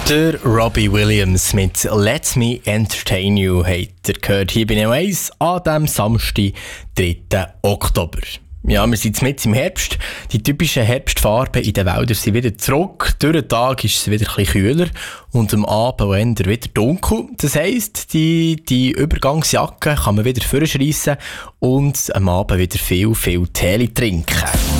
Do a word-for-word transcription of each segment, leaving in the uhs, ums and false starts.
Der Robbie Williams mit «Let Me Entertain You» habt ihr gehört hier bei Neo eins an diesem Samstag, dritten Oktober. Ja, wir sind mitten im Herbst. Die typischen Herbstfarben in den Wäldern sind wieder zurück. Durch den Tag ist es wieder ein bisschen kühler und am Abend wieder dunkel. Das heisst, die, die Übergangsjacke kann man wieder vorschreissen und am Abend wieder viel, viel Tee trinken.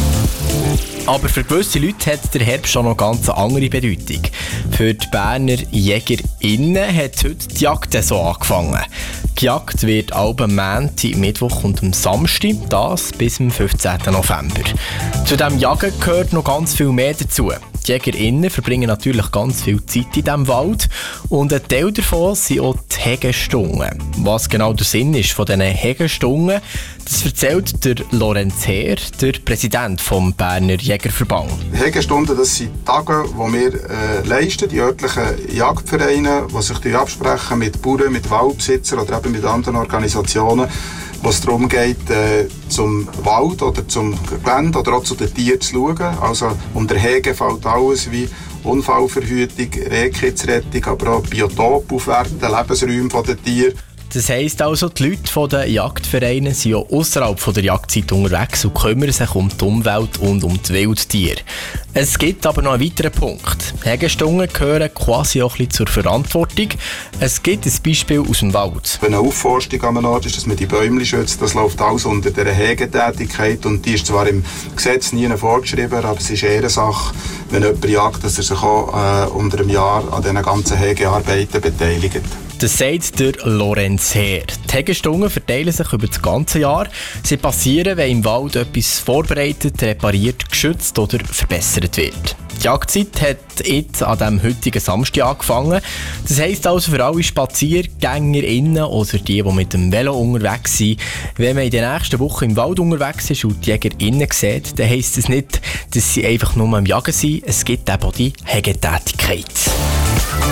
Aber für gewisse Leute hat der Herbst schon noch ganz eine andere Bedeutung. Für die Berner JägerInnen hat heute die Jagdsaison angefangen. Gejagt wird am Montag, Mittwoch und am Samstag, das bis zum fünfzehnten November. Zu diesem Jagen gehört noch ganz viel mehr dazu. Die JägerInnen verbringen natürlich ganz viel Zeit in diesem Wald und ein Teil davon sind auch die Hegestunden. Was genau der Sinn ist von diesen Hegestunden, das erzählt der Lorenz Heer, der Präsident des Berner Jägerverband. Hegestunden, das sind Tage, die wir äh, leisten, die örtlichen Jagdvereine, die sich absprechen mit Bauern, mit Waldbesitzern oder eben mit anderen Organisationen, wo es darum geht, äh, zum Wald oder zum Gelände oder auch zu den Tieren zu schauen. Also um den Hege fällt alles wie Unfallverhütung, Rehkitzenrettung, aber auch Biotop aufwerten, Lebensräume der Tiere. Das heisst also, die Leute der Jagdvereine sind ja ausserhalb der Jagdzeit unterwegs und kümmern sich um die Umwelt und um die Wildtiere. Es gibt aber noch einen weiteren Punkt. Hegestunden gehören quasi auch ein bisschen zur Verantwortung. Es gibt ein Beispiel aus dem Wald. Wenn eine Aufforstung an einem Ort ist, dass man die Bäume schützt, das läuft alles unter dieser Hegetätigkeit und die ist zwar im Gesetz nie vorgeschrieben, aber es ist Ehrensache, wenn jemand jagt, dass er sich auch äh, unter einem Jahr an diesen ganzen Hegearbeiten beteiligt. Das sagt der Lorenz Heer. Die Hegestunden verteilen sich über das ganze Jahr. Sie passieren, wenn im Wald etwas vorbereitet, repariert, geschützt oder verbessert wird. Die Jagdzeit hat jetzt an diesem heutigen Samstag angefangen. Das heisst also für alle SpaziergängerInnen oder die, die mit dem Velo unterwegs sind, wenn man in der nächsten Woche im Wald unterwegs ist und die JägerInnen sieht, dann heisst es nicht, dass sie einfach nur am Jagen sind. Es gibt eben auch die Hegetätigkeit.